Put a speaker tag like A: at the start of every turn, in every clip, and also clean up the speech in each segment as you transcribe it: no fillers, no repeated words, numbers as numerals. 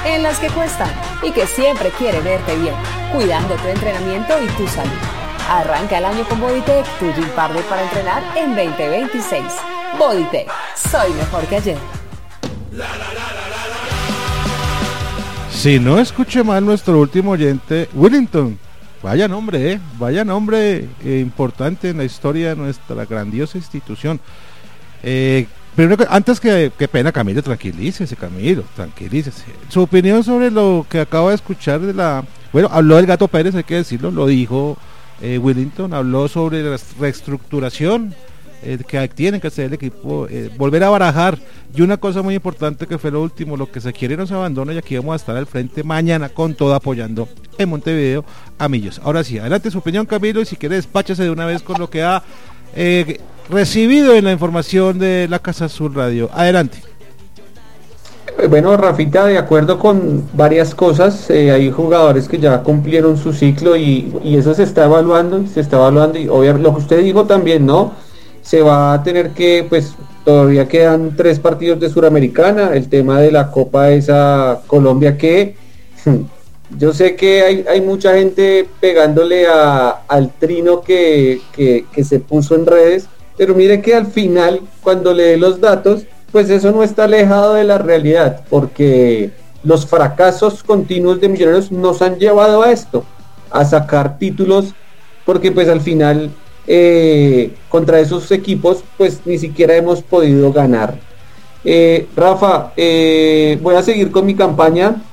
A: en las que cuestan y que siempre quiere verte bien, cuidando tu entrenamiento y tu salud. Arranca el año con Bodytech, tu gym partner para entrenar en 2026. Bodytech, soy mejor que ayer.
B: Si no escuché mal nuestro último oyente, Willington. Vaya nombre, importante en la historia de nuestra grandiosa institución. Primero, antes que pena, Camilo, tranquilícese. Su opinión sobre lo que acabo de escuchar habló del Gato Pérez, hay que decirlo, lo dijo Willington, habló sobre la reestructuración que tiene que hacer el equipo, volver a barajar, y una cosa muy importante que fue lo último, lo que se quiere no se abandona, y aquí vamos a estar al frente mañana con todo apoyando en Montevideo a Millos. Ahora sí, adelante su opinión, Camilo, y si quiere despáchase de una vez con lo que ha recibido en la información de la Casa Azul Radio. Adelante.
C: Bueno, Rafita, de acuerdo con varias cosas, hay jugadores que ya cumplieron su ciclo y eso se está evaluando, y obviamente lo que usted dijo también, ¿no? Se va a tener que, pues todavía quedan 3 partidos de Suramericana, el tema de la Copa esa Colombia que yo sé que hay mucha gente pegándole al trino que se puso en redes, pero mire que al final cuando lee los datos, pues eso no está alejado de la realidad, porque los fracasos continuos de Millonarios nos han llevado a esto, a sacar títulos, porque pues al final contra esos equipos pues ni siquiera hemos podido ganar. Rafa, voy a seguir con mi campaña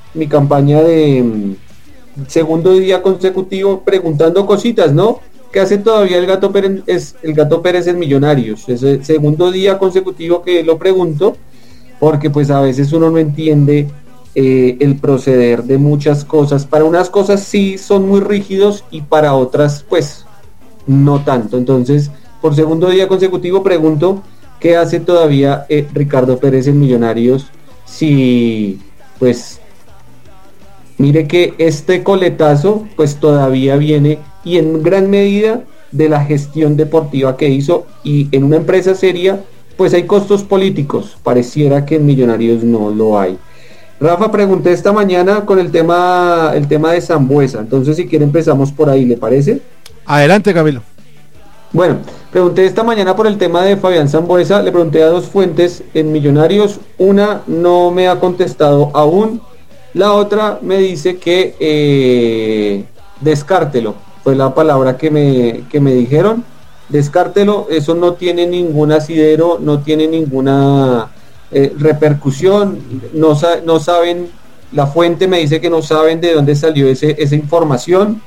C: de segundo día consecutivo preguntando cositas, ¿no? ¿Qué hace todavía el Gato Pérez en Millonarios? Es el segundo día consecutivo que lo pregunto, porque pues a veces uno no entiende el proceder de muchas cosas. Para unas cosas sí son muy rígidos y para otras pues no tanto. Entonces, por segundo día consecutivo pregunto, ¿qué hace todavía Ricardo Pérez en Millonarios? Si pues mire que este coletazo pues todavía viene, y en gran medida de la gestión deportiva que hizo, y en una empresa seria pues hay costos políticos, pareciera que en Millonarios no lo hay. Rafa, pregunté esta mañana con el tema de Sambueza, entonces si quiere empezamos por ahí, ¿le parece?
B: Adelante, Camilo.
C: Bueno, pregunté esta mañana por el tema de Fabián Sambueza, le pregunté a 2 fuentes en Millonarios, una no me ha contestado aún, la otra me dice que descártelo, fue la palabra que me dijeron, descártelo, eso no tiene ningún asidero, no tiene ninguna repercusión, no saben, la fuente me dice que no saben de dónde salió esa información,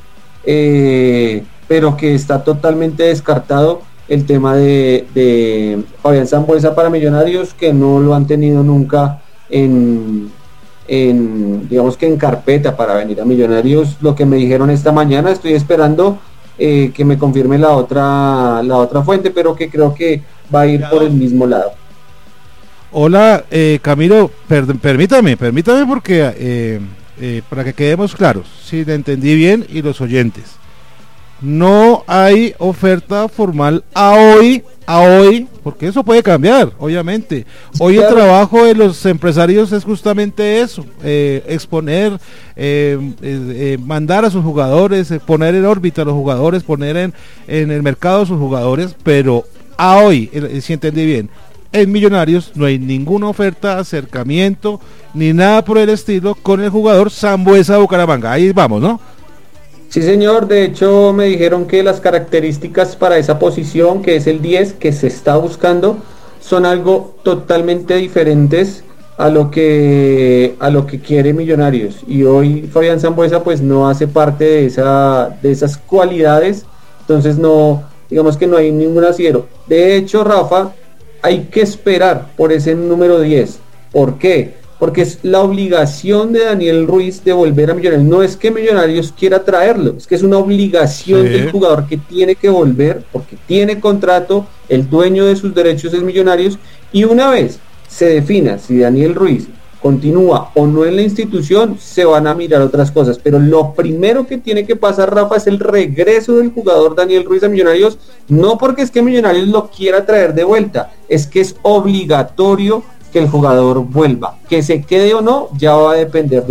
C: pero que está totalmente descartado el tema de Fabián Sambueza para Millonarios, que no lo han tenido nunca digamos que en carpeta para venir a Millonarios. Lo que me dijeron esta mañana, estoy esperando que me confirme la otra fuente, pero que creo que va a ir por el mismo lado.
B: Hola, Camilo, permítame porque para que quedemos claros, si le entendí bien y los oyentes, no hay oferta formal a hoy, porque eso puede cambiar, obviamente. Hoy el trabajo de los empresarios es justamente eso, exponer, mandar a sus jugadores, poner en órbita a los jugadores, poner en el mercado a sus jugadores, pero a hoy, si entendí bien, en Millonarios no hay ninguna oferta, acercamiento, ni nada por el estilo con el jugador Sambueza Bucaramanga. Ahí vamos, ¿no?
C: Sí, señor, de hecho me dijeron que las características para esa posición, que es el 10, que se está buscando, son algo totalmente diferentes a lo que quiere Millonarios, y hoy Fabián Sambueza pues no hace parte de esas cualidades, entonces no, digamos que no hay ningún asidero. De hecho, Rafa, hay que esperar por ese número 10. ¿Por qué? Porque es la obligación de Daniel Ruiz de volver a Millonarios. No es que Millonarios quiera traerlo, es que es una obligación del jugador que tiene que volver, porque tiene contrato, el dueño de sus derechos es Millonarios, y una vez se defina si Daniel Ruiz continúa o no en la institución, se van a mirar otras cosas, pero lo primero que tiene que pasar, Rafa, es el regreso del jugador Daniel Ruiz a Millonarios, no porque es que Millonarios lo quiera traer de vuelta, es que es obligatorio que el jugador vuelva, que se quede o no, ya va a depender